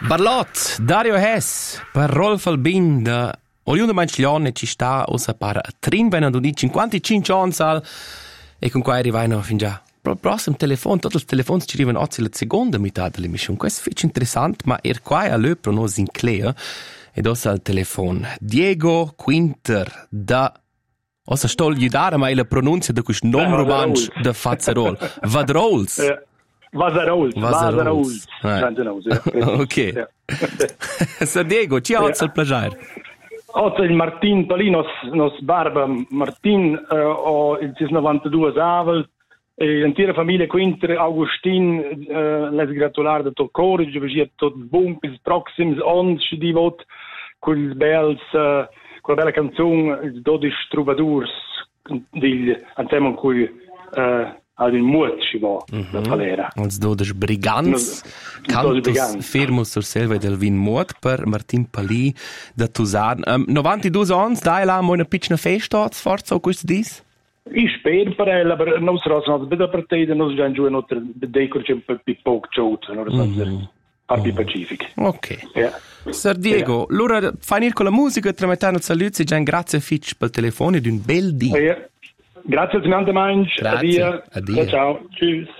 Barlot, Dario Hess, per Rolf Albin, da Oliundo Manciglione ci sta ossa para Trin Benadoni 55 anni sal e con qua arrivano fin già. Pro prossimo telefono, tutti i telefoni ci arrivano oggi la seconda metà dell'emissione. Questo è interessante, ma qua a lui per noi in clea ed ossa al telefono. Diego Quinter da ossa sto aiutare ma la pronuncia di questo nome romanzo da Fazzarol. Vadrols. Vazarols. Ok. Sa Diego, ci ha il piacere. Oggi il Martin Palì, nos barba Martin, ho il 92 avel, e l'intera famiglia Quinter, Augustin, les gratular de tot cor, je vegia tot bun, pis proxims ons, di vot, quella bella canzone, il 12 troubadours, insieme a cui ad il muot ci va da Falera. Als 12 Brigants, cantus firmus sur selva del vin muot per Martin Palì da Tusan. 92 ans, dai la mo una piccina festa, forza o questo dis? Ich spero per ella, aber non sarà una bella partita, non già giù inoltre decorci un po' poco ciot, non so Parti Pacific. Ok. Sir Diego, allora finire con la musica, tramettando saluti, già grazie fitch per telefono ed un bel dì. Grazie a tutti, Grazie. Addio. Ciao. Tschüss.